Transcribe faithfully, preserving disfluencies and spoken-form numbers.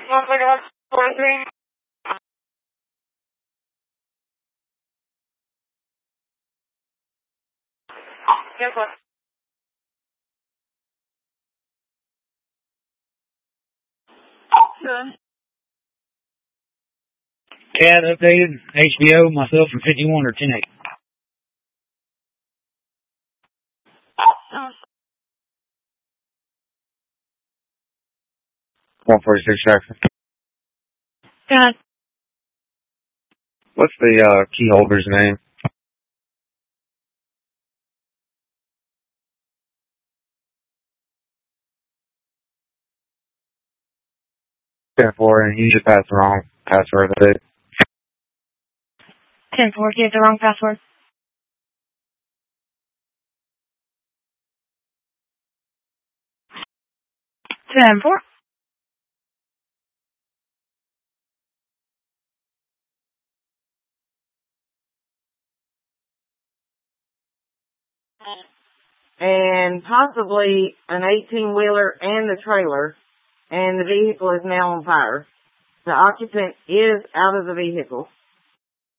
Yes, what? Good. Cat updated H B O, myself from fifty-one or ten eight. Oh. one forty-six Jackson. Good. What's the uh, key holder's name? ten four, and you just passed the wrong password. That's it. ten four, gave the wrong password. ten four. And possibly an eighteen-wheeler and the trailer, and the vehicle is now on fire. The occupant is out of the vehicle.